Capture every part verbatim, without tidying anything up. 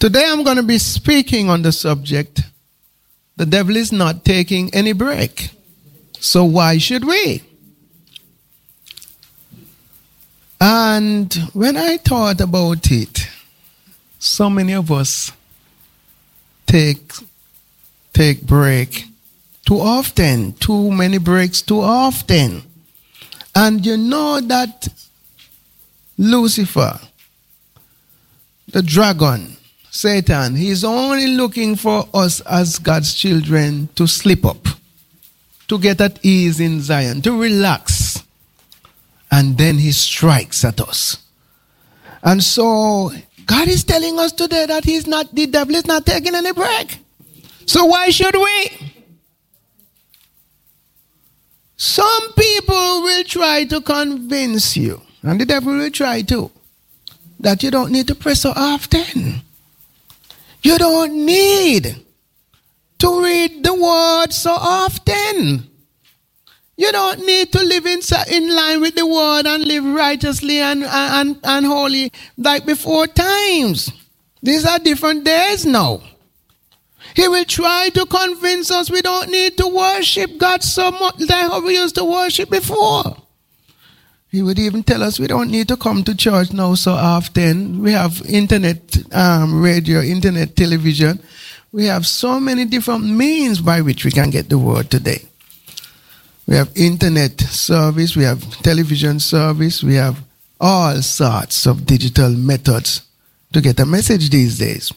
Today I'm going to be speaking on the subject, the devil is not taking any break. So why should we? And when I thought about it, so many of us take take break too often, too many breaks too often. And you know that Lucifer, the dragon, Satan, he's only looking for us as God's children to slip up, to get at ease in Zion, to relax. And then he strikes at us. And so God is telling us today that he's not, the devil is not taking any break. So why should we? Some people will try to convince you, and the devil will try to, that you don't need to pray so often. You don't need to read the word so often. You don't need to live in, in line with the word and live righteously and, and, and holy like before times. These are different days now. He will try to convince us we don't need to worship God so much like how we used to worship before. He would even tell us we don't need to come to church now so often. We have internet, um, radio, internet, television. We have so many different means by which we can get the word today. We have internet service, we have television service, we have all sorts of digital methods to get a message these days.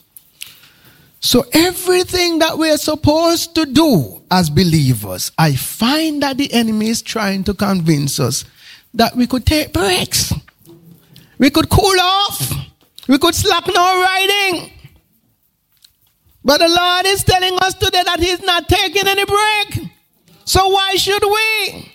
So everything that we're supposed to do as believers, I find that the enemy is trying to convince us that we could take breaks. We could cool off. We could slack no riding. But the Lord is telling us today that he's not taking any break. So why should we?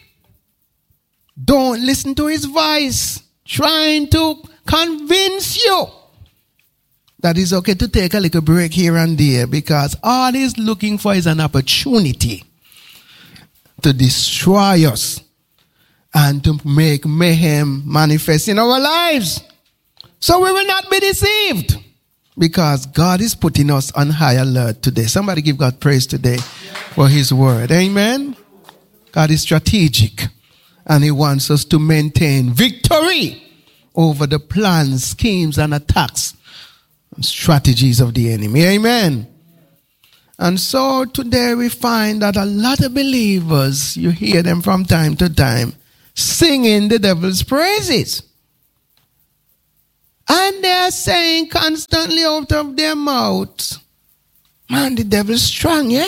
Don't listen to his voice trying to convince you that it's okay to take a little break here and there, because all he's looking for is an opportunity to destroy us and to make mayhem manifest in our lives. So we will not be deceived, because God is putting us on high alert today. Somebody give God praise today for his word. Amen. God is strategic, and he wants us to maintain victory over the plans, schemes, and attacks and strategies of the enemy. Amen. And so today we find that a lot of believers, you hear them from time to time, singing the devil's praises. And they're saying constantly out of their mouths, man, the devil's strong, yeah?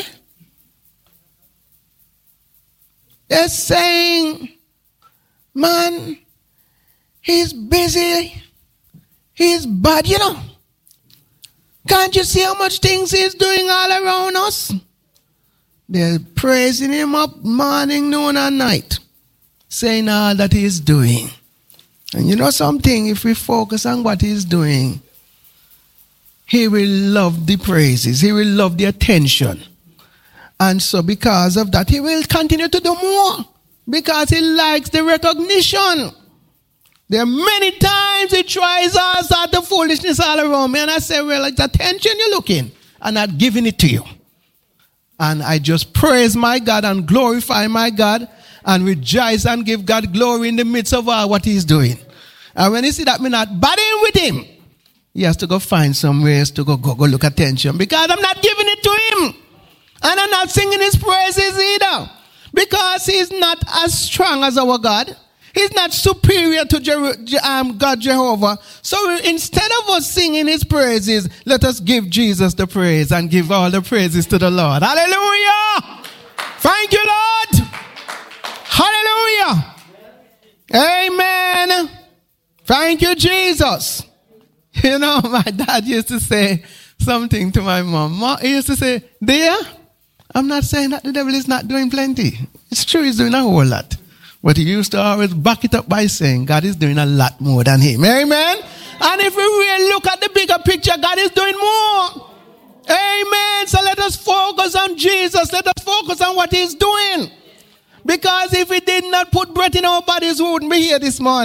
They're saying, man, he's busy. He's bad, you know. Can't you see how much things he's doing all around us? They're praising him up morning, noon, and night, saying all that he's doing. And you know something, if we focus on what he's doing, he will love the praises. He will love the attention. And so because of that, he will continue to do more, because he likes the recognition. There are many times he tries us at the foolishness all around me. And I say, well, it's attention you're looking, and not giving it to you. And I just praise my God and glorify my God and rejoice and give God glory in the midst of all what he's doing. And when he see that me not battling with him, he has to go find some ways to go, go, go look attention, because I'm not giving it to him. And I'm not singing his praises either, because he's not as strong as our God. He's not superior to Jer- um, God Jehovah. So instead of us singing his praises, let us give Jesus the praise and give all the praises to the Lord. Hallelujah! Thank you, Lord! Hallelujah! Amen! Thank you, Jesus! You know, my dad used to say something to my mom. He used to say, dear, I'm not saying that the devil is not doing plenty. It's true, he's doing a whole lot. But he used to always back it up by saying God is doing a lot more than him. Amen? And if we really look at the bigger picture, God is doing more. Amen. So let us focus on Jesus. Let us focus on what he's doing. Because if he did not put breath in our bodies, we wouldn't be here this morning.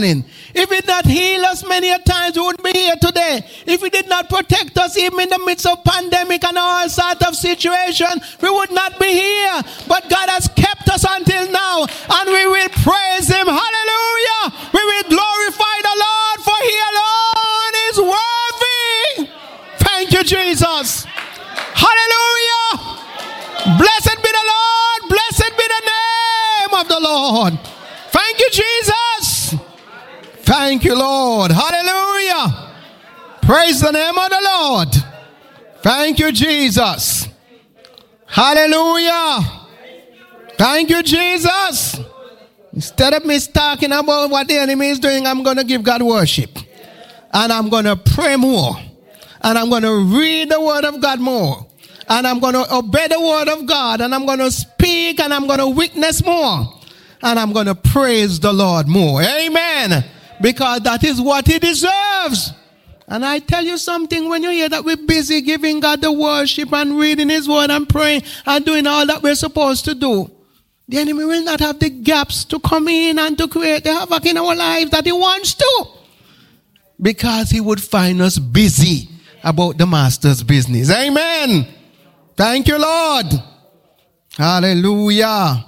If he did not heal us many a times, we wouldn't be here today. If he did not protect us even in the midst of pandemic and all sorts of situations, we would not be here. But God has kept us until now, and we will praise him. Hallelujah. We will glorify the Lord, for he alone is worthy. Thank you, Jesus. Hallelujah. Blessed be the Lord. Blessed be the name of the Lord. Thank you, Jesus. Thank you, Lord. Hallelujah. Praise the name of the Lord. Thank you, Jesus. Hallelujah. Thank you, Jesus. Instead of me talking about what the enemy is doing, I'm going to give God worship. And I'm going to pray more. And I'm going to read the word of God more. And I'm going to obey the word of God. And I'm going to speak and I'm going to witness more. And I'm going to praise the Lord more. Amen. Because that is what he deserves. And I tell you something, when you hear that we're busy giving God the worship and reading his word and praying and doing all that we're supposed to do, the enemy will not have the gaps to come in and to create the havoc in our lives that he wants to. Because he would find us busy about the master's business. Amen. Thank you, Lord. Hallelujah.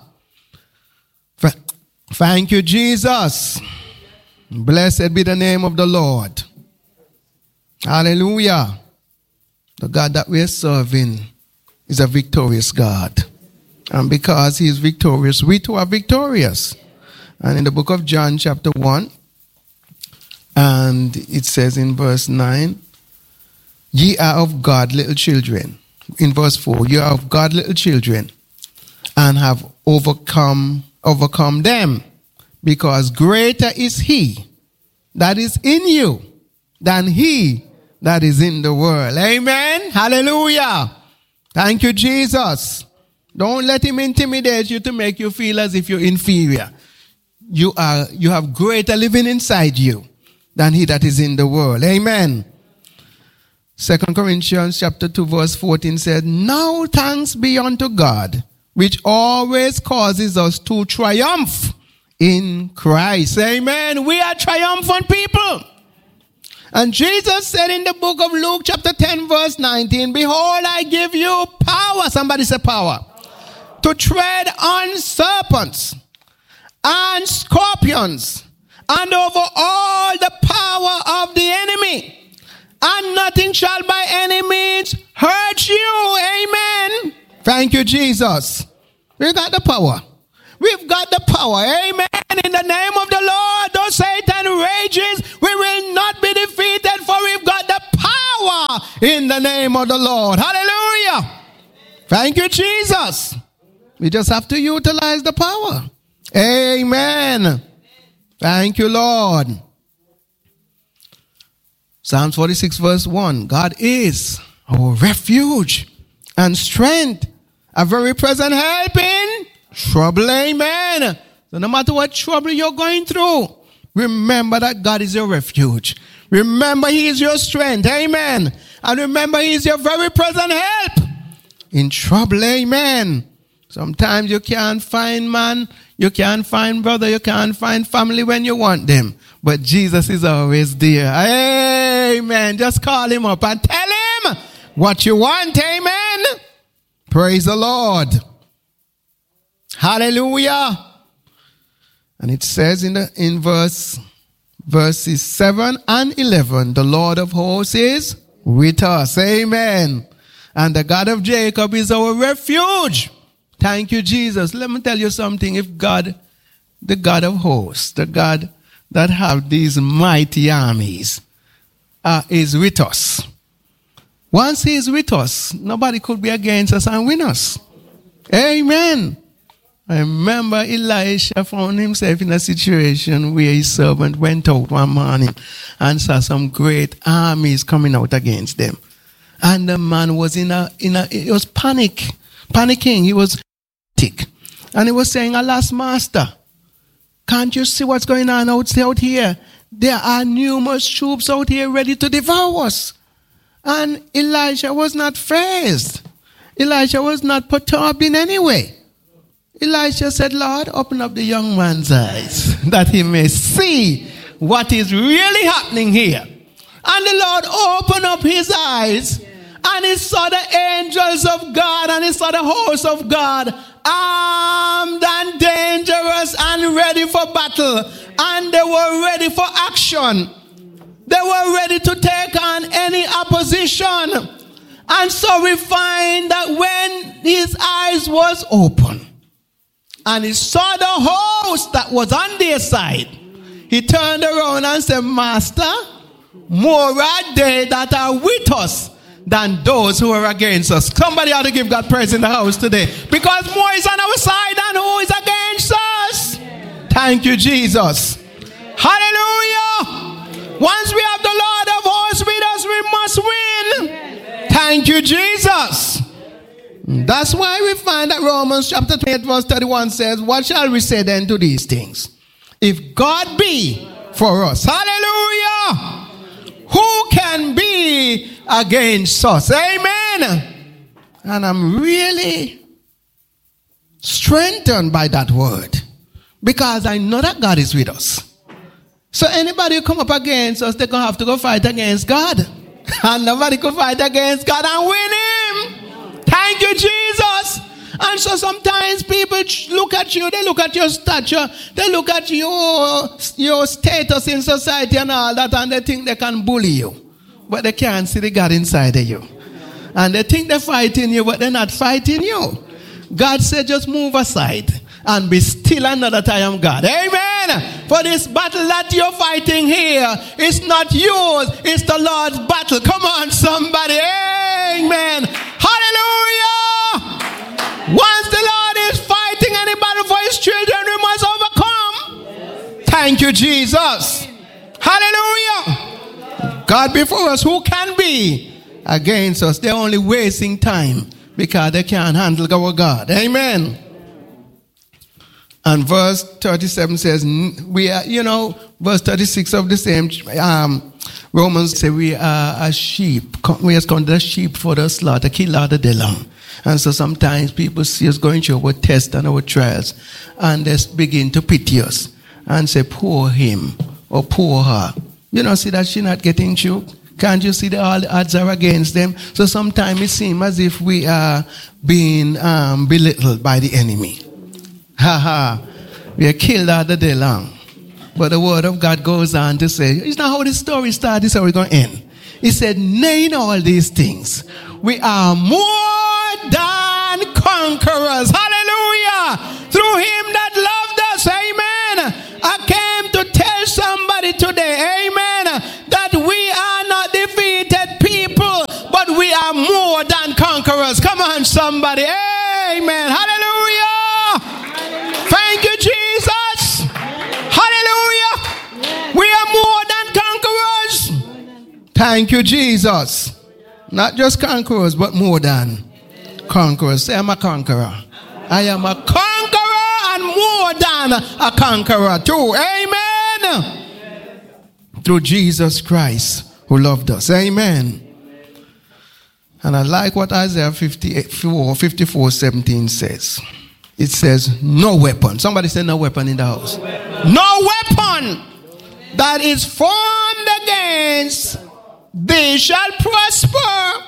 Thank you, Jesus. Blessed be the name of the Lord. Hallelujah. The God that we're serving is a victorious God. And because he is victorious, we too are victorious. And in the book of John chapter one, and it says in verse nine, ye are of God, little children. In verse four, you are of God, little children, and have overcome, overcome them, because greater is he that is in you than he that is in the world. Amen. Hallelujah. Thank you, Jesus. Don't let him intimidate you to make you feel as if you're inferior. You are, you have greater living inside you than he that is in the world. Amen. Second Corinthians chapter two verse fourteen said, now thanks be unto God, which always causes us to triumph in Christ. Amen. We are triumphant people. And Jesus said in the book of Luke chapter ten verse nineteen, behold, I give you power. Somebody say power. To tread on serpents and scorpions and over all the power of the enemy. And nothing shall by any means hurt you. Amen. Thank you, Jesus. We've got the power. We've got the power. Amen. In the name of the Lord, though Satan rages, we will not be defeated, for we've got the power in the name of the Lord. Hallelujah. Thank you, Jesus. We just have to utilize the power. Amen. Thank you, Lord. Psalms forty-six verse one. God is our refuge and strength, a very present help in trouble. Amen. So no matter what trouble you're going through, remember that God is your refuge. Remember he is your strength. Amen. And remember he is your very present help in trouble. Amen. Sometimes you can't find man, you can't find brother, you can't find family when you want them. But Jesus is always there. Amen. Just call him up and tell him what you want. Amen. Praise the Lord. Hallelujah. And it says in the in verse verses seven and eleven, the Lord of hosts is with us. Amen. And the God of Jacob is our refuge. Thank you, Jesus. Let me tell you something. If God, the God of hosts, the God that have these mighty armies, uh, is with us. Once he is with us, nobody could be against us and win us. Amen. I remember Elisha found himself in a situation where his servant went out one morning and saw some great armies coming out against them. And the man was in a, in a, it was panic, panicking. He was tick. And he was saying, alas, master, can't you see what's going on out, out here? There are numerous troops out here ready to devour us. And Elisha was not fazed. Elisha was not perturbed in any way. Elisha said, Lord, open up the young man's eyes that he may see what is really happening here. And the Lord opened up his eyes, and he saw the angels of God, and he saw the host of God, armed and dangerous and ready for battle. And they were ready for action. They were ready to take on any opposition. And so we find that when his eyes was open and he saw the host that was on their side, he turned around and said, Master, more are they that are with us than those who are against us. Somebody ought to give God praise in the house today, because more is on our side than who is against us. Thank you, Jesus. Hallelujah. Once we have the Lord of hosts with us, we must win. Thank you, Jesus. That's why we find that Romans chapter twenty-eight verse thirty-one says, what shall we say then to these things? If God be for us, hallelujah, who can be against us? Amen. And I'm really strengthened by that word, because I know that God is with us. So anybody who come up against us, they're going to have to go fight against God. And nobody could fight against God and win him. Thank you, Jesus. And so sometimes people look at you, they look at your stature, they look at your, your status in society and all that, and they think they can bully you. But they can't see the God inside of you. And they think they're fighting you, but they're not fighting you. God said, just move aside and be still and know that I am God. Amen. For this battle that you're fighting here is not yours, it's the Lord's battle. Come on, somebody. Amen. Hallelujah. Once the Lord is fighting any battle for his children, we must overcome. Thank you, Jesus. Hallelujah. God before us, who can be against us? They're only wasting time because they can't handle our God. Amen. And verse thirty-seven says, we are, you know, verse thirty-six of the same, um, Romans say we are a sheep. We are considered sheep for the slaughter, kill out the day long. And so sometimes people see us going through our tests and our trials, and they begin to pity us and say, poor him or poor her. You know, see that she's not getting through? Can't you see that all the odds are against them? So sometimes it seems as if we are being um, belittled by the enemy. Ha ha. We are killed all the day long. But the word of God goes on to say, it's not how the story started, it's how it's going to end. He said, nay, in all these things, we are more than conquerors. Hallelujah. Through him that loved us. Amen. I came to tell somebody today, amen, that we are not defeated people, but we are more than conquerors. Come on, somebody. Amen. Hallelujah. Thank you, Jesus. Hallelujah. We are more than conquerors. Thank you, Jesus. Not just conquerors, but more than conquerors. Say, I'm a conqueror. I am a conqueror and more than a conqueror too. Amen. Through Jesus Christ who loved us. Amen. And I like what Isaiah fifty-four, fifty-four, seventeen says. It says, no weapon. Somebody say no weapon in the house. No weapon, no weapon that is formed against thee shall prosper.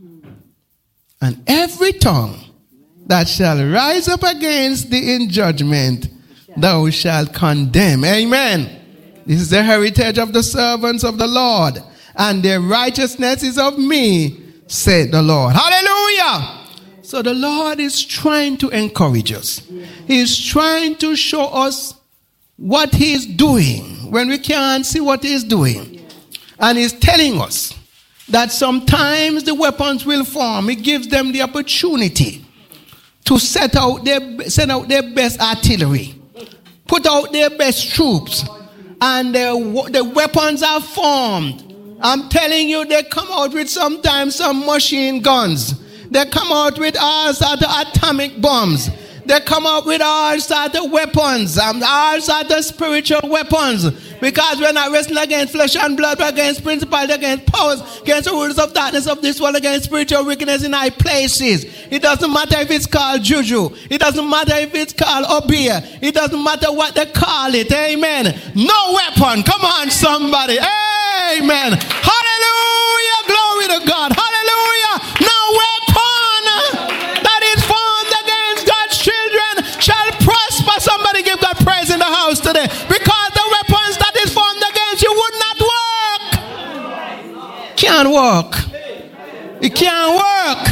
And every tongue that shall rise up against thee in judgment, thou shalt condemn. Amen. This is the heritage of the servants of the Lord, and their righteousness is of me, said the Lord. Hallelujah. So the Lord is trying to encourage us. He's trying to show us what he's doing when we can't see what he's doing. And he's telling us that sometimes the weapons will form. He gives them the opportunity to set out their, send out their best artillery, put out their best troops, and their, the weapons are formed. I'm telling you, they come out with sometimes some machine guns. They come out with all sorts of atomic bombs. They come up with all sorts of weapons, um, all sorts of spiritual weapons. Because we're not wrestling against flesh and blood, but against principalities, against powers, against the rulers of darkness of this world, against spiritual wickedness in high places. It doesn't matter if it's called juju. It doesn't matter if it's called obia. It doesn't matter what they call it. Amen. No weapon. Come on, somebody. Amen. Hallelujah. Glory to God. Hallelujah. No weapon that is formed against God's children shall prosper. Somebody give God praise in the house today. Because the weapons that is formed against you would not work. Can't work. It can't work.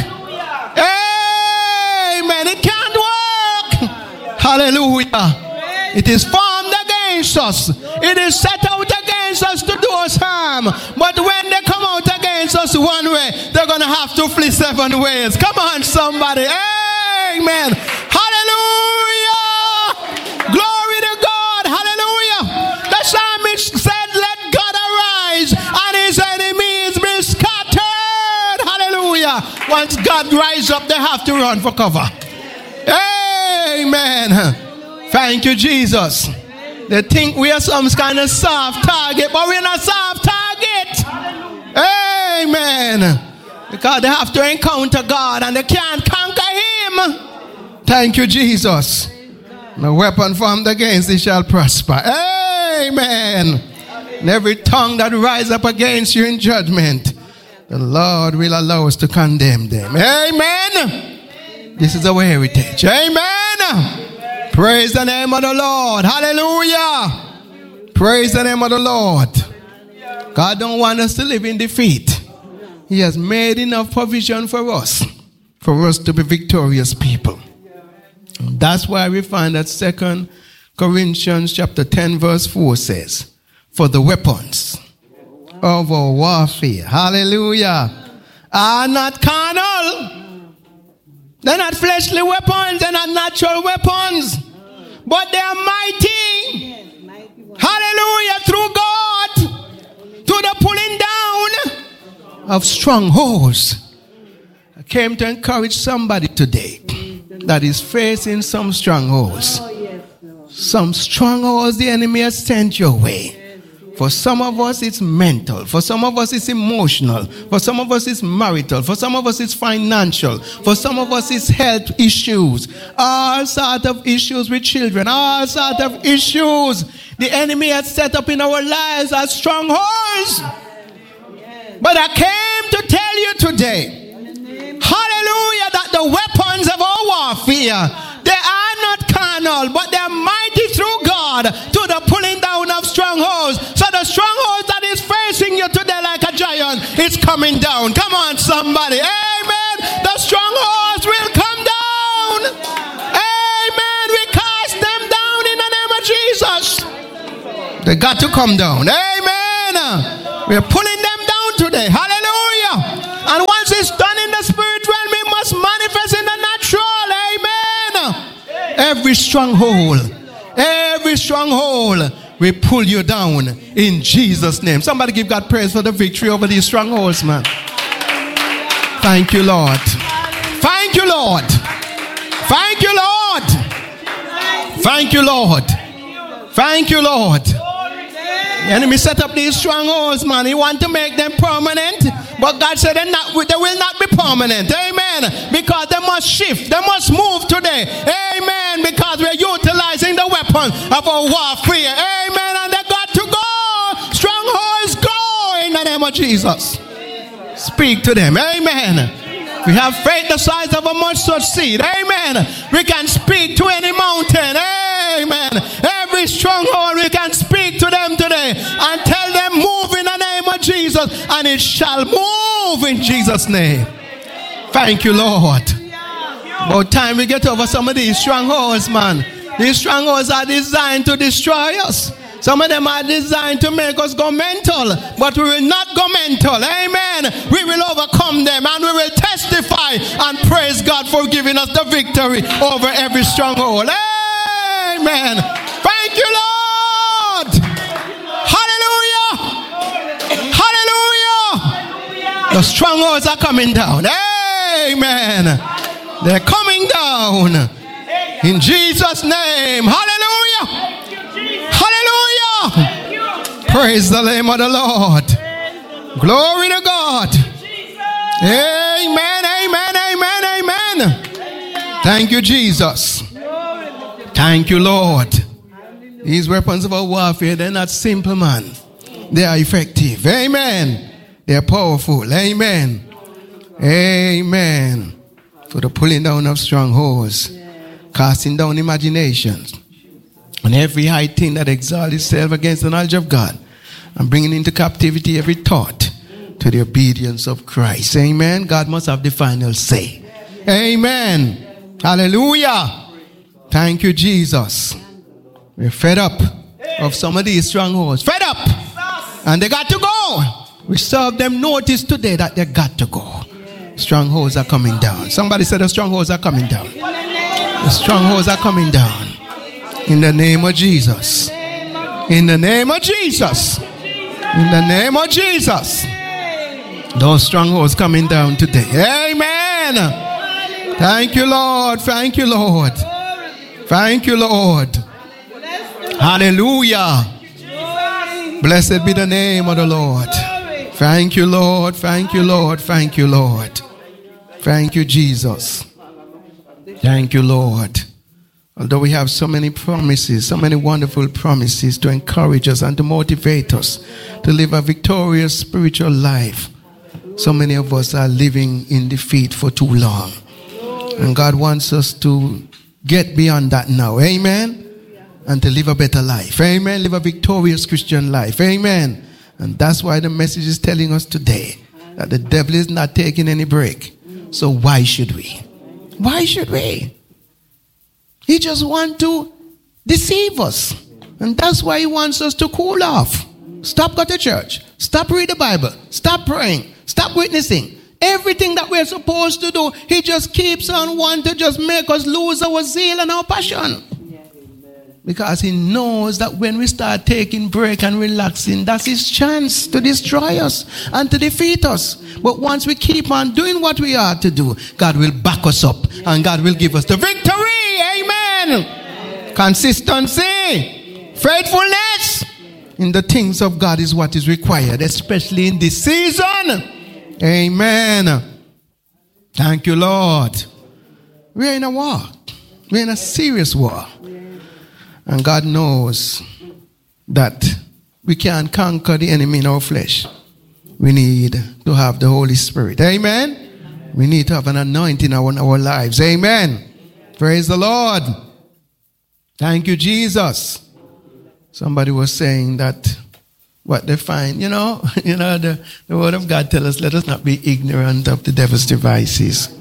Amen. It can't work. Hallelujah. It is formed against us. It is set out against us to do us harm. But when they come out against us one way, they're going to have to flee seven ways. Come on, somebody. Amen. Hallelujah. Glory to God. Hallelujah. The psalmist said, let God arise and his enemies be scattered. Hallelujah. Once God rises up, they have to run for cover. Amen. Thank you, Jesus. They think we are some kind of soft target, but we're not soft target. Amen. Because they have to encounter God and they can't conquer him. Thank you, Jesus. No weapon formed against thee shall prosper. Amen. And every tongue that rise up against you in judgment, the Lord will allow us to condemn them. Amen. This is our heritage. Amen. Praise the name of the Lord. Hallelujah. Praise the name of the Lord. God don't want us to live in defeat. He has made enough provision for us, for us to be victorious people. And that's why we find that Second Corinthians chapter ten verse four says, for the weapons of our warfare, hallelujah, are not carnal. They're not fleshly weapons. They're not natural weapons. But they are mighty. Hallelujah. Through God. To the pulling down of strongholds. I came to encourage somebody today that is facing some strongholds. Some strongholds the enemy has sent your way. For some of us, it's mental. For some of us, it's emotional. For some of us, it's marital. For some of us, it's financial. For some of us, it's health issues. All sorts of issues with children. All sorts of issues the enemy has set up in our lives as strongholds. But I came to tell you today, hallelujah, that the weapons of our warfare, they are not carnal, but they are mighty through God to the pulling down of strongholds. So the strongholds that is facing you today like a giant is coming down. Come on, somebody. Amen. The strongholds will come down. Amen. We cast them down in the name of Jesus. They got to come down. Amen. We're pulling them down today. Hallelujah. And once it's done in the spirit realm, it must manifest in the natural. Amen. Every stronghold, every stronghold, we pull you down in Jesus' name. Somebody give God praise for the victory over these strongholds, man. Thank you, Lord. Thank you, Lord. Thank you, Lord. Thank you, Lord. Thank you, Lord. The enemy set up these strongholds, man. He want to make them permanent. But God said they're not, they will not be permanent. Amen. Because they must shift. They must move today. Amen. Because we're utilizing the weapon of our warfare. Amen. And they got to go. Strongholds go in the name of Jesus. Speak to them. Amen. We have faith the size of a mustard seed. Amen. We can speak to any mountain. Amen. Every stronghold, we can speak to them today and tell them, move in the name of Jesus, and it shall move in Jesus' name. Thank you, Lord. About time we get over some of these strongholds, man. These strongholds are designed to destroy us. Some of them are designed to make us go mental, but we will not go mental. Amen. We will overcome them and we will testify and praise God for giving us the victory over every stronghold. Amen. Thank you, Lord. Hallelujah. Hallelujah. The strongholds are coming down. Amen. They're coming down. In Jesus' name. Hallelujah. Hallelujah. Praise the name of the Lord. Glory to God. Amen, amen, amen, amen. Thank you, Jesus. Thank you, Lord. These weapons of our warfare, they're not simple, man. They are effective. Amen. They are powerful. Amen. Amen. For the pulling down of strongholds, casting down imaginations, and every high thing that exalts itself against the knowledge of God, and bringing into captivity every thought to the obedience of Christ. Amen. God must have the final say. Amen. Hallelujah. Thank you, Jesus. We're fed up of some of these strongholds. Fed up. And they got to go. We serve them notice today that they got to go. Strongholds are coming down. Somebody said the strongholds are coming down. The strongholds are coming down. In the name of Jesus. In the name of Jesus. In the name of Jesus. Those strongholds coming down today. Amen. Thank you, Lord. Thank you, Lord. Thank you, Lord. Hallelujah. Blessed be the name of the Lord. Thank you, Lord. Thank you, Lord. Thank you, Lord. Thank you, Jesus. Thank you, Lord. Although we have so many promises, so many wonderful promises to encourage us and to motivate us to live a victorious spiritual life, so many of us are living in defeat for too long. And God wants us to get beyond that now. Amen. And to live a better life. Amen. Live a victorious Christian life. Amen. And that's why the message is telling us today that the devil is not taking any break. So why should we? Why should we? He just wants to deceive us. And that's why he wants us to cool off. Stop going to church. Stop reading the Bible. Stop praying. Stop witnessing. Everything that we're supposed to do, he just keeps on wanting to just make us lose our zeal and our passion. Because he knows that when we start taking break and relaxing, that's his chance to destroy us and to defeat us. But once we keep on doing what we are to do, God will back us up and God will give us the victory. Amen. Consistency, faithfulness in the things of God is what is required, especially in this season. Amen. Thank you, Lord. We're in a war. We're in a serious war. And God knows that we can't conquer the enemy in our flesh. We need to have the Holy Spirit. Amen? Amen. We need to have an anointing on our lives. Amen. Praise the Lord. Thank you, Jesus. Somebody was saying that what they find, you know, you know, the, the word of God tells us, let us not be ignorant of the devil's devices.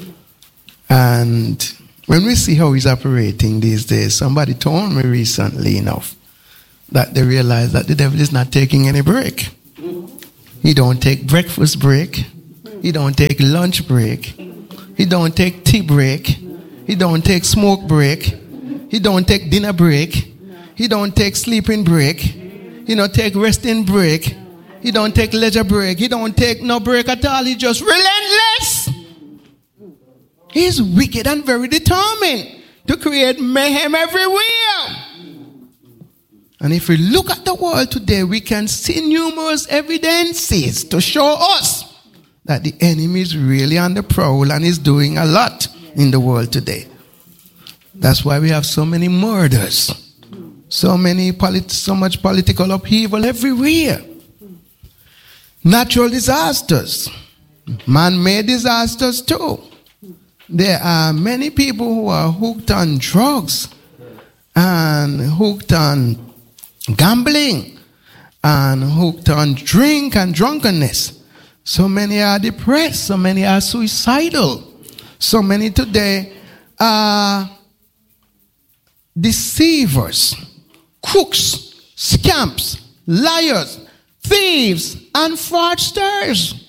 And when we see how he's operating these days, somebody told me recently enough that they realize that the devil is not taking any break. He don't take breakfast break. He don't take lunch break. He don't take tea break. He don't take smoke break. He don't take dinner break. He don't take sleeping break. He don't take resting break. He don't take leisure break. He don't take no break at all. He just relentless. He's wicked and very determined to create mayhem everywhere. And if we look at the world today, we can see numerous evidences to show us that the enemy is really on the prowl and is doing a lot in the world today. That's why we have so many murders, so many polit- so much political upheaval everywhere. Natural disasters, man-made disasters too. There are many people who are hooked on drugs and hooked on gambling and hooked on drink and drunkenness. So many are depressed. So many are suicidal. So many today are deceivers, crooks, scamps, liars, thieves, and fraudsters.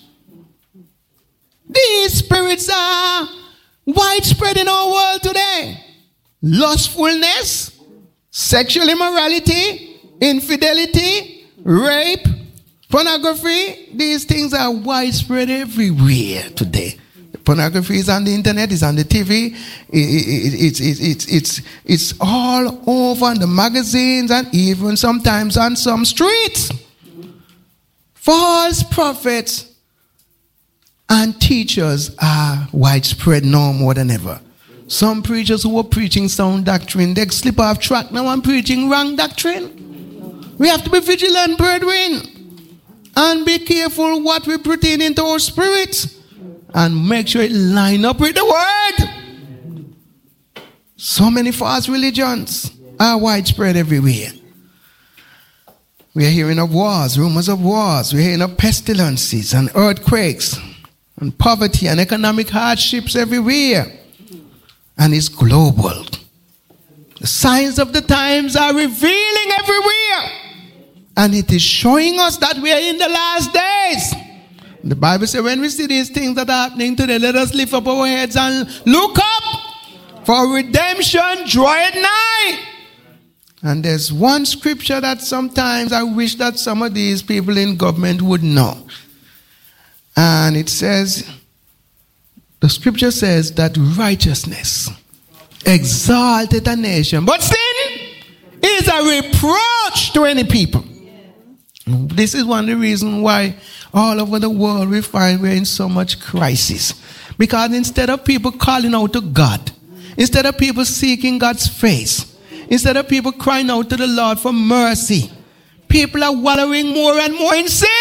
These spirits are widespread in our world today. Lustfulness, sexual immorality, infidelity, rape, pornography. These things are widespread everywhere today. The Pornography is on the internet, it's on the T V, it, it, it, it's, it, it's, it's, it's all over in the magazines and even sometimes on some streets. False prophets and teachers are widespread now more than ever. Some preachers who were preaching sound doctrine, they slip off track now and preaching wrong doctrine. We have to be vigilant, brethren, and be careful what we put in into our spirits and make sure it line up with the word. So many false religions are widespread everywhere. We are hearing of wars, rumors of wars. We are hearing of pestilences and earthquakes and poverty and economic hardships everywhere. And it's global. The signs of the times are revealing everywhere. And it is showing us that we are in the last days. The Bible says when we see these things that are happening today, let us lift up our heads and look up, for redemption draweth nigh. And there's one scripture that sometimes I wish that some of these people in government would know. And it says, the scripture says that righteousness exalteth a nation, but sin is a reproach to any people. This is one of the reasons why all over the world we find we're in so much crisis. Because instead of people calling out to God, instead of people seeking God's face, instead of people crying out to the Lord for mercy, people are wallowing more and more in sin.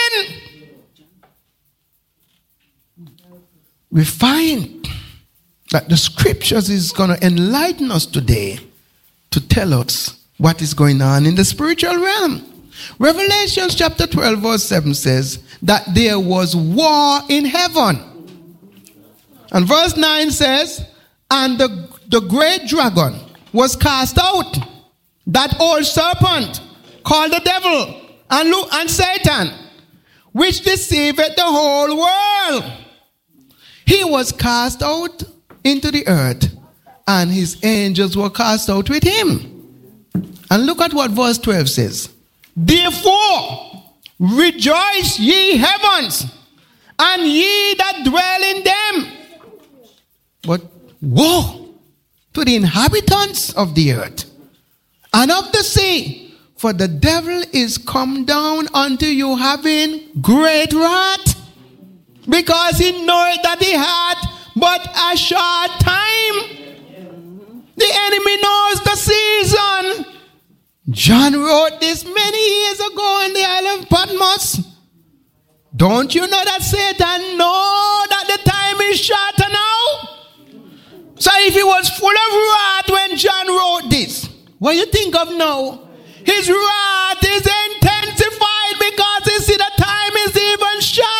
We find that the scriptures is going to enlighten us today to tell us what is going on in the spiritual realm. Revelation chapter twelve verse seven says that there was war in heaven. And verse nine says, and the, the great dragon was cast out, that old serpent called the devil and, and Satan, which deceiveth the whole world. He was cast out into the earth, and his angels were cast out with him. And look at what verse twelve says. Therefore, rejoice ye heavens, and ye that dwell in them. But woe to the inhabitants of the earth and of the sea, for the devil is come down unto you having great wrath, because he knoweth that he had but a short time. The enemy knows the season. John wrote this many years ago in the Isle of Patmos. Don't you know that Satan knows that the time is shorter now? So if he was full of wrath when John wrote this, what do you think of now? His wrath is intensified because he see the time is even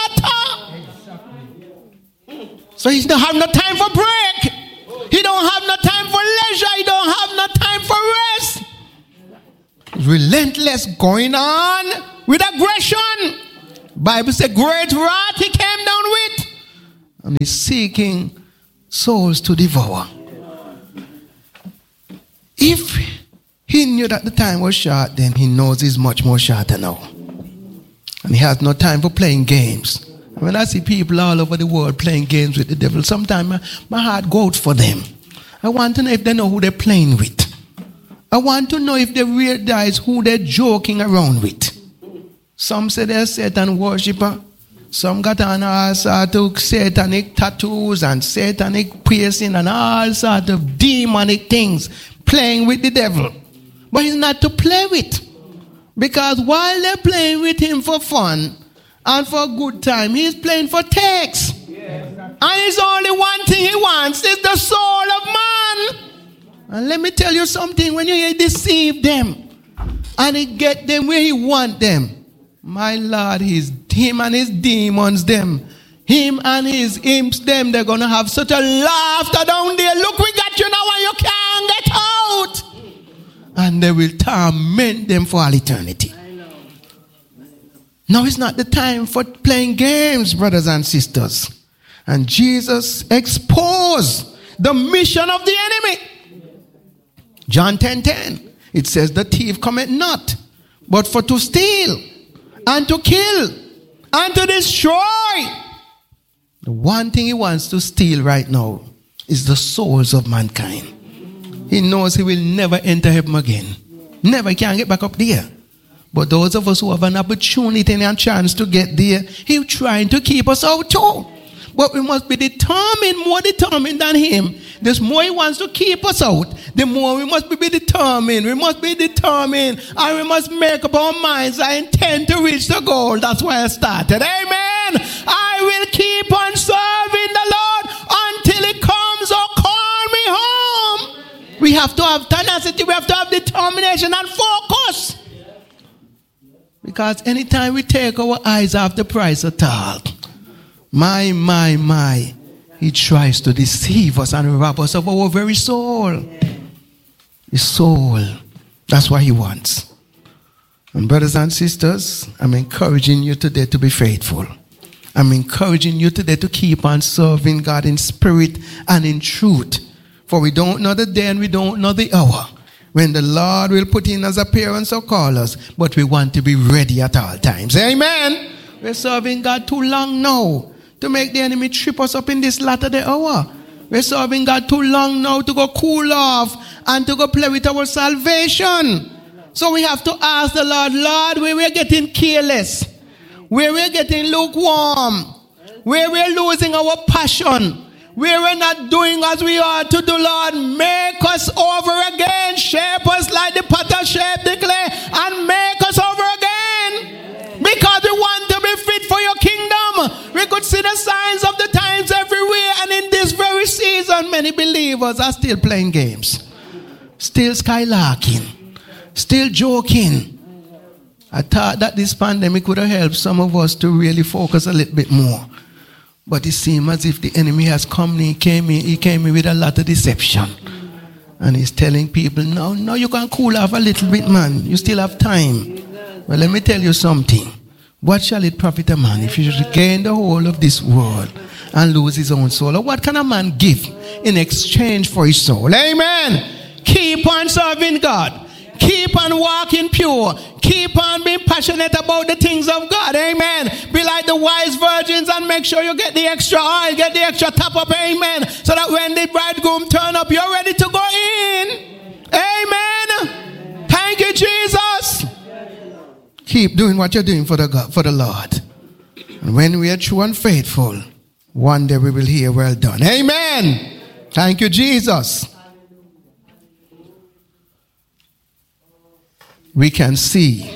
shorter. So he don't have no time for break. He don't have no time for leisure. He don't have no time for rest. Relentless going on with aggression. Bible says great wrath he came down with. And he's seeking souls to devour. If he knew that the time was short, then he knows it's much more shorter now. And he has no time for playing games. When I see people all over the world playing games with the devil, sometimes my, my heart goes for them. I want to know if they know who they're playing with. I want to know if they realize who they're joking around with. Some say they're Satan worshiper. Some got on all sorts of satanic tattoos and satanic piercing and all sorts of demonic things, playing with the devil. But he's not to play with. Because while they're playing with him for fun and for a good time, he's playing for takes. And it's only one thing he wants, is the soul of man. And let me tell you something, when you deceive them and he get them where he want them, my Lord, his, him and his demons, them, him and his imps, them, they're going to have such a laughter down there. Look, we got you now and you can't get out. And they will torment them for all eternity. Now it's not the time for playing games, brothers and sisters. And Jesus exposed the mission of the enemy. John ten ten, it says, the thief cometh not, but for to steal, and to kill, and to destroy. The one thing he wants to steal right now is the souls of mankind. He knows he will never enter heaven again. Never, he can't get back up there. But those of us who have an opportunity and a chance to get there, he's trying to keep us out too. But we must be determined, more determined than him. The more he wants to keep us out, the more we must be determined. We must be determined and we must make up our minds. I intend to reach the goal. That's why I started. Amen. I will keep on serving the Lord until he comes or call me home. We have to have tenacity. We have to have determination and focus. Because anytime we take our eyes off the prize at all, my, my, my, he tries to deceive us and rob us of our very soul. The soul. That's what he wants. And brothers and sisters, I'm encouraging you today to be faithful. I'm encouraging you today to keep on serving God in spirit and in truth. For we don't know the day and we don't know the hour when the Lord will put in his appearance or call us. But we want to be ready at all times. Amen. We're serving God too long now to make the enemy trip us up in this latter day hour. We're serving God too long now to go cool off and to go play with our salvation. So we have to ask the Lord, Lord, where we're getting careless, where we're getting lukewarm, where we're losing our passion, where we're not doing as we ought to do, Lord, make us over again, shape us like the potter shaped the clay, and make us over again. Because we want to be fit for your kingdom. We could see the signs of the times everywhere, and in this very season, many believers are still playing games, still skylarking, still joking. I thought that this pandemic would have helped some of us to really focus a little bit more. But it seems as if the enemy has come, he came in, he came in with a lot of deception. And he's telling people, no, no, you can cool off a little bit, man. You still have time. Well, let me tell you something. What shall it profit a man if he should gain the whole of this world and lose his own soul? Or what can a man give in exchange for his soul? Amen. Keep on serving God. Keep on walking pure. Keep on being passionate about the things of God. Amen. Be like the wise virgins and make sure you get the extra oil, get the extra top up. Amen. So that when the bridegroom turn up, you're ready to go in. Amen. Thank you, Jesus. Keep doing what you're doing for the God, for the Lord. And when we are true and faithful, one day we will hear, well done. Amen. Thank you, Jesus. We can see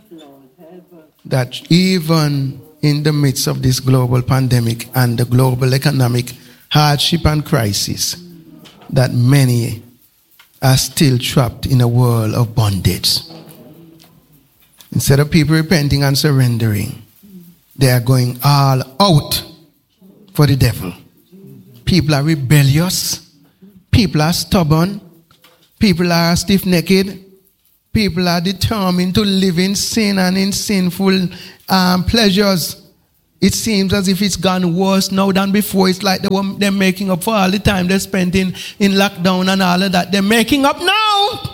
that even in the midst of this global pandemic and the global economic hardship and crisis, that many are still trapped in a world of bondage. Instead of people repenting and surrendering, they are going all out for the devil. People are rebellious. People are stubborn. People are stiff-necked. People are determined to live in sin and in sinful um, pleasures. It seems as if it's gone worse now than before. It's like they were, they're making up for all the time they spent in, in lockdown and all of that. They're making up now.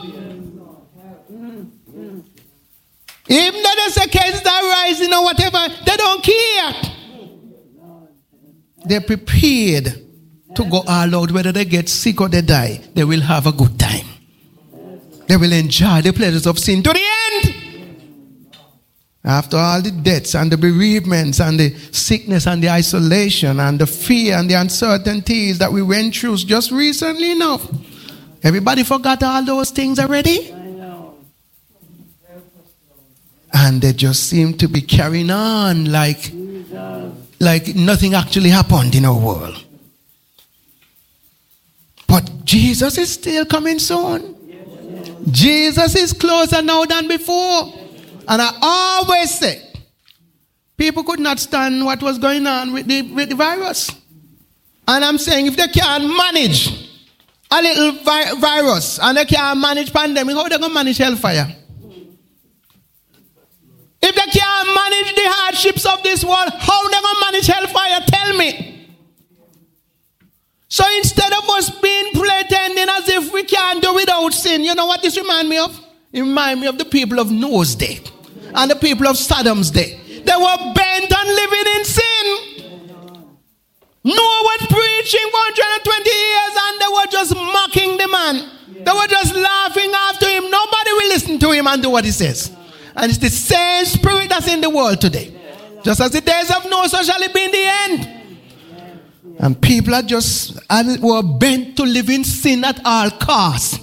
Even though there's a cases that rising or whatever, they don't care. They're prepared to go all out. Whether they get sick or they die, they will have a good time. They will enjoy the pleasures of sin to the end. After all the deaths and the bereavements and the sickness and the isolation and the fear and the uncertainties that we went through just recently enough. Everybody forgot all those things already? And they just seem to be carrying on like, like nothing actually happened in our world. But Jesus is still coming soon. Jesus is closer now than before. And I always say, people could not stand what was going on with the, with the virus. And I'm saying, if they can't manage a little vi- virus and they can't manage pandemic, how are they going to manage hellfire? If they can't manage the hardships of this world, how are they going to manage hellfire? Tell me. So instead of us being pretending as if we can't do without sin, you know what this reminds me of? It reminds me of the people of Noah's day and the people of Sodom's day. They were bent on living in sin. preaching for one hundred twenty years and they were just mocking the man. Yeah. They were just laughing after him. Nobody will listen to him and do what he says. And it's the same spirit that's in the world today. Just as the days of Noah, so shall it be in the end. And people are just and were bent to live in sin at all costs.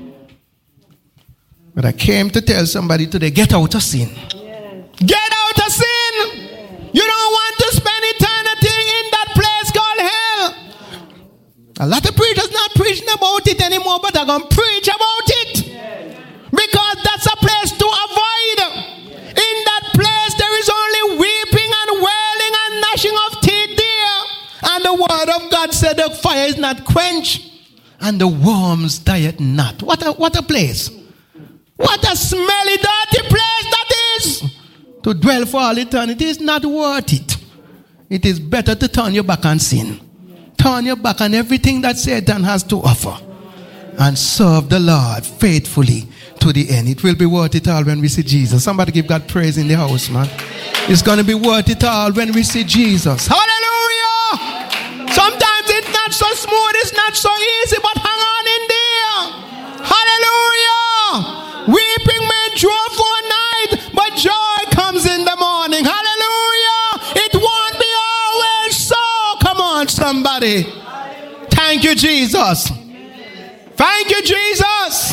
But I came to tell somebody today, get out of sin. Yes. Get out of sin. Yes. You don't want to spend eternity in that place called hell. A lot of preachers not preaching about it anymore, but they're going to preach about it. Yes. Because that's a place to avoid. Yes. In that place, there is only weeping and wailing and gnashing of teeth there. And the word of God said the fire is not quenched and the worms diet not. What a, what a place. What a smelly, dirty place that is. To dwell for all eternity is not worth it. It is better to turn your back on sin. Turn your back on everything that Satan has to offer. And serve the Lord faithfully to the end. It will be worth it all when we see Jesus. Somebody give God praise in the house, man. It's going to be worth it all when we see Jesus. Hallelujah! Sometimes it's not so smooth, it's not so easy, but hang on in there. Hallelujah! Weeping may endure for a night, but joy comes in the morning. Hallelujah! It won't be always so. Come on, somebody. Thank you, Jesus. Thank you, Jesus.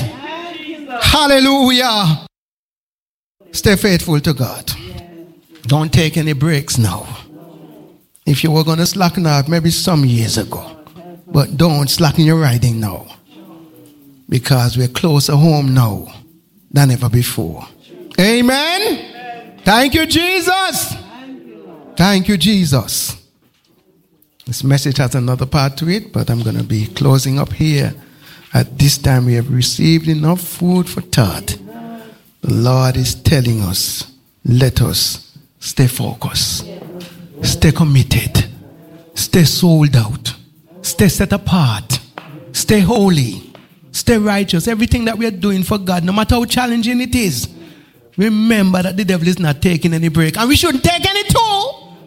Hallelujah. Stay faithful to God. Don't take any breaks now. If you were going to slacken off maybe some years ago, but don't slacken your riding now. Because we're closer home now than ever before. Amen. Amen. Thank you, Jesus. Thank you, Thank you, Jesus. This message has another part to it, but I'm going to be closing up here. At this time, we have received enough food for thought. The Lord is telling us, let us stay focused, stay committed, stay sold out, stay set apart, stay holy. Stay righteous. Everything that we are doing for God, no matter how challenging it is, remember that the devil is not taking any break. And we shouldn't take any too.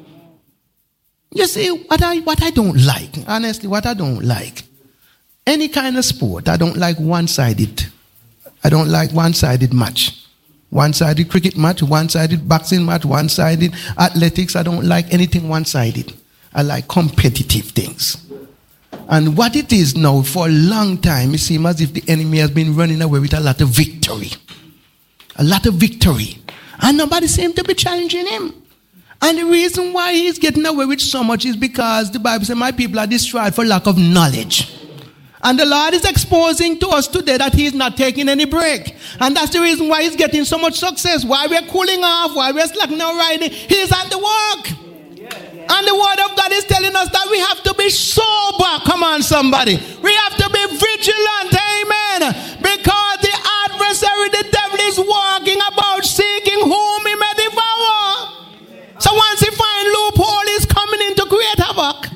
You see, what I, what I don't like, honestly, what I don't like, any kind of sport, I don't like one-sided. I don't like one-sided match. One-sided cricket match, one-sided boxing match, one-sided athletics. I don't like anything one-sided. I like competitive things. And what it is now, for a long time, it seems as if the enemy has been running away with a lot of victory. A lot of victory. And nobody seems to be challenging him. And the reason why he's getting away with so much is because the Bible says, my people are destroyed for lack of knowledge. And the Lord is exposing to us today that he's not taking any break. And that's the reason why he's getting so much success. Why we're cooling off, why we're slacking our riding. He's at the work. And the word of God is telling us that we have to be sober. Come on, somebody. We have to be vigilant. Amen. Because the adversary, the devil, is walking about seeking whom he may devour. So once he finds loophole, he's coming in to create havoc.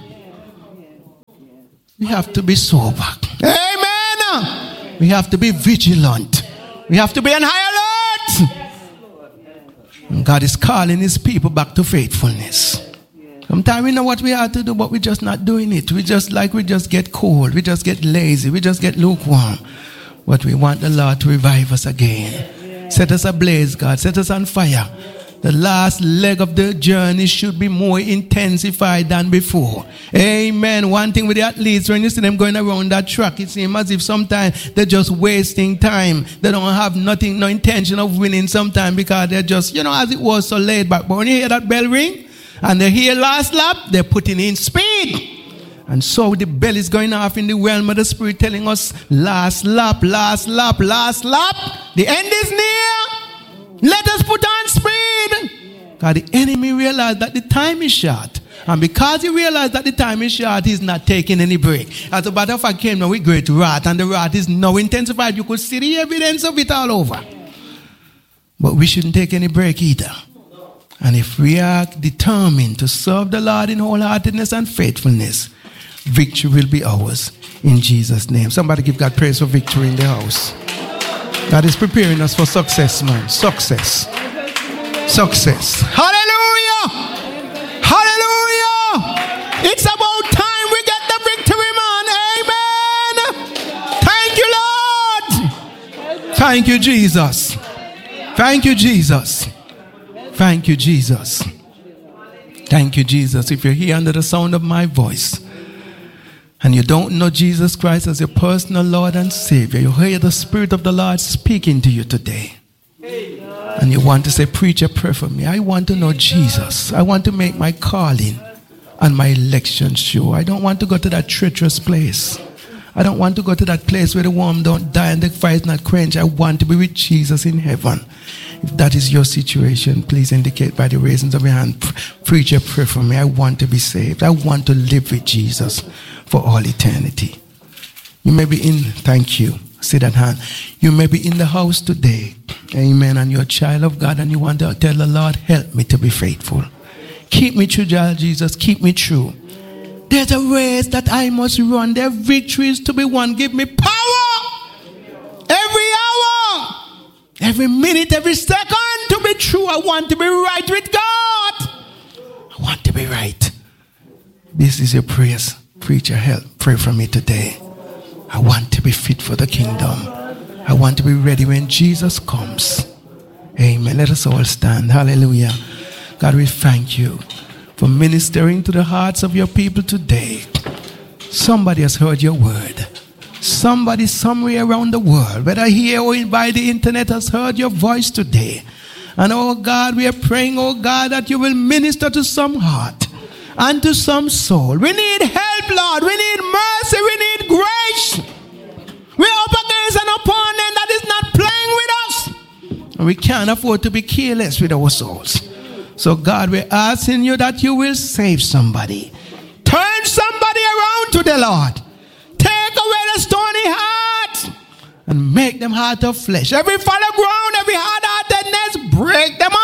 We have to be sober. Amen. We have to be vigilant. We have to be on high alert. And God is calling his people back to faithfulness. Sometimes we know what we have to do, but we're just not doing it. We just like, we just get cold. We just get lazy. We just get lukewarm. But we want the Lord to revive us again. Set us ablaze, God. Set us on fire. The last leg of the journey should be more intensified than before. Amen. One thing with the athletes, when you see them going around that track, it seems as if sometimes they're just wasting time. They don't have nothing, no intention of winning sometimes because they're just, you know, as it was so laid back. But when you hear that bell ring, and they hear last lap, they're putting in speed. And so the bell is going off in the realm of the spirit telling us last lap, last lap, last lap. The end is near. Let us put on speed. Because the enemy realized that the time is short. And because he realized that the time is short, he's not taking any break. As a matter of fact, came now with great wrath. And the wrath is now intensified. You could see the evidence of it all over. But we shouldn't take any break either. And if we are determined to serve the Lord in wholeheartedness and faithfulness, victory will be ours in Jesus' name. Somebody give God praise for victory in the house. God is preparing us for success, man. Success. Success. Hallelujah. Hallelujah. It's about time we get the victory. Thank you, Jesus. Thank you, Jesus. Thank you, Jesus. Thank you, Jesus. If you're here under the sound of my voice and you don't know Jesus Christ as your personal Lord and Savior, you hear the Spirit of the Lord speaking to you today. And you want to say, preacher, pray for me. I want to know Jesus. I want to make my calling and my election sure. I don't want to go to that treacherous place. I don't want to go to that place where the worm don't die and the fire is not quenched. I want to be with Jesus in heaven. If that is your situation, please indicate by the raising of your hand. Preacher, pray for me. I want to be saved. I want to live with Jesus for all eternity. You may be in, thank you. See that hand. You may be in the house today. Amen. And you're a child of God and you want to tell the Lord, help me to be faithful. Keep me true, Jesus. Keep me true. There's a race that I must run. There are victories to be won. Give me power every hour, every minute, every second to be true. I want to be right with God. I want to be right. This is your prayers. Preacher, help. Pray for me today. I want to be fit for the kingdom. I want to be ready when Jesus comes. Amen. Let us all stand. Hallelujah. God, we thank you for ministering to the hearts of your people today. Somebody has heard your word. Somebody somewhere around the world, whether here or by the internet, has heard your voice today. And oh God, we are praying, oh God, that you will minister to some heart and to some soul. We need help, Lord. We need mercy. We need grace. We're up against an opponent that is not playing with us. And we can't afford to be careless with our souls. So God, we're asking you that you will save somebody. Turn somebody around to the Lord. Take away the stony heart and make them heart of flesh. Every fallow ground, every hard-heartedness, break them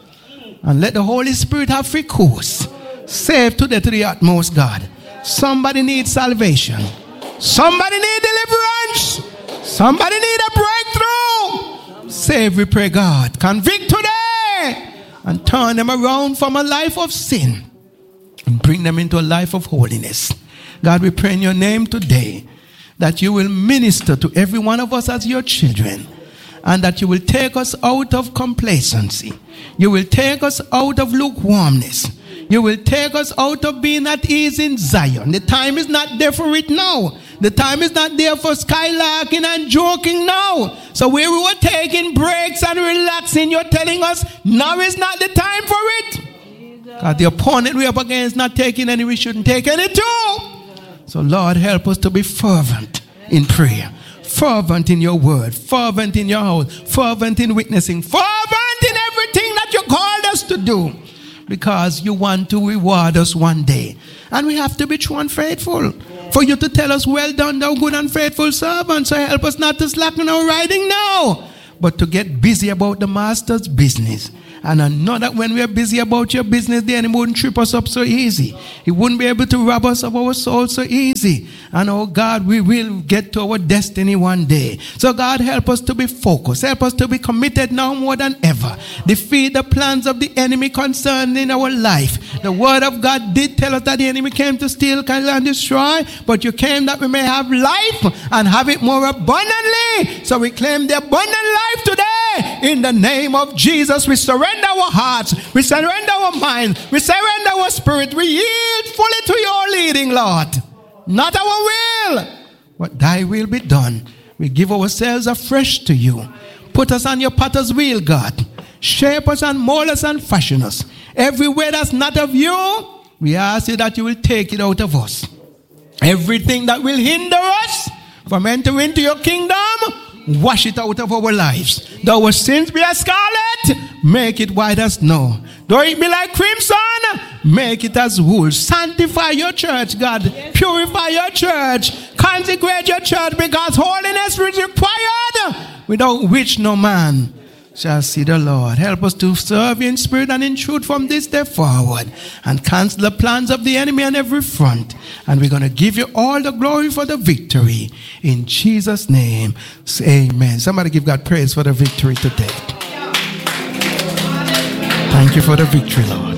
up. And let the Holy Spirit have free course. Save today to the utmost, God. Somebody needs salvation. Somebody needs deliverance. Somebody needs a breakthrough. Save, we pray, God. Convict today. And turn them around from a life of sin and bring them into a life of holiness. God, we pray in your name today that you will minister to every one of us as your children and that you will take us out of complacency. You will take us out of lukewarmness. You will take us out of being at ease in Zion. The time is not there for it now. The time is not there for skylarking and joking now. So where we were taking breaks and relaxing, you're telling us now is not the time for it. God, the opponent we are up against not taking any, we shouldn't take any too. So Lord, help us to be fervent in prayer, fervent in your word, fervent in your house, fervent in witnessing, fervent in everything that you called us to do. Because you want to reward us one day. And we have to be true and faithful. For you to tell us, well done, thou good and faithful servant. So help us not to slacken our riding now, but to get busy about the master's business. And I know that when we are busy about your business, the enemy wouldn't trip us up so easy. He wouldn't be able to rob us of our soul so easy. And oh God, we will get to our destiny one day. So God, help us to be focused. Help us to be committed now more than ever. Defeat the plans of the enemy concerning our life. The word of God did tell us that the enemy came to steal, kill, and destroy. But you came that we may have life and have it more abundantly. So we claim the abundant life today. In the name of Jesus, we surrender our hearts, we surrender our minds, we surrender our spirit, we yield fully to your leading, Lord. Not our will, but thy will be done. We give ourselves afresh to you. Put us on your potter's wheel, God. Shape us and mold us and fashion us. Everywhere that's not of you, we ask you that you will take it out of us. Everything that will hinder us from entering into your kingdom, wash it out of our lives. Though our sins be as scarlet, make it white as snow. Though it be like crimson, make it as wool. Sanctify your church, God. Purify your church. Consecrate your church, because holiness is required, without which no man shall see the Lord. Help us to serve in spirit and in truth from this day forward, and cancel the plans of the enemy on every front. And we're going to give you all the glory for the victory. In Jesus' name, amen. Somebody give God praise for the victory today. Thank you for the victory, Lord.